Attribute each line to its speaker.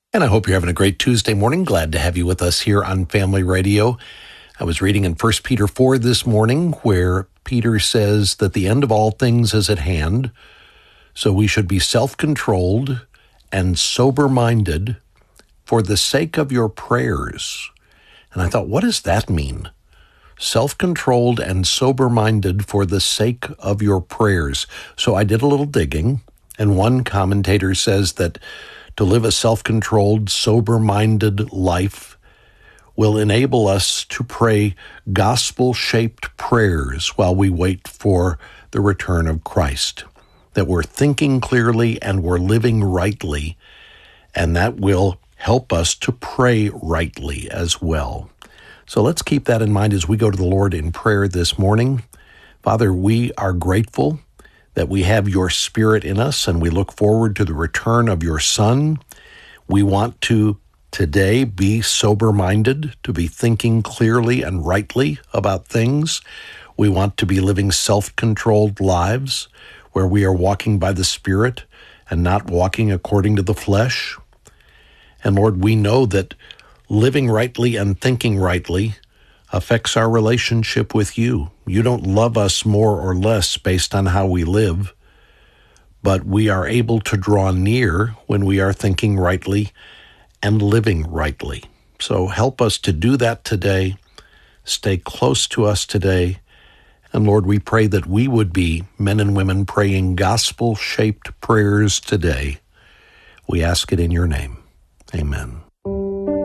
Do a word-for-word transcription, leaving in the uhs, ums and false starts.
Speaker 1: And I hope you're having a great Tuesday morning. Glad to have you with us here on Family Radio. I was reading in First Peter four this morning where Peter says that the end of all things is at hand, so we should be self-controlled and sober-minded for the sake of your prayers. And I thought, what does that mean? Self-controlled and sober-minded for the sake of your prayers. So I did a little digging, and one commentator says that to live a self-controlled, sober-minded life will enable us to pray gospel-shaped prayers while we wait for the return of Christ. That we're thinking clearly and we're living rightly, and that will help us to pray rightly as well. So let's keep that in mind as we go to the Lord in prayer this morning. Father, we are grateful that we have your Spirit in us, and we look forward to the return of your Son. We want to today be sober-minded, to be thinking clearly and rightly about things. We want to be living self-controlled lives where we are walking by the Spirit and not walking according to the flesh. And Lord, we know that living rightly and thinking rightly affects our relationship with you. You don't love us more or less based on how we live, but we are able to draw near when we are thinking rightly and living rightly. So help us to do that today. Stay close to us today. And Lord, we pray that we would be men and women praying gospel-shaped prayers today. We ask it in your name. Amen.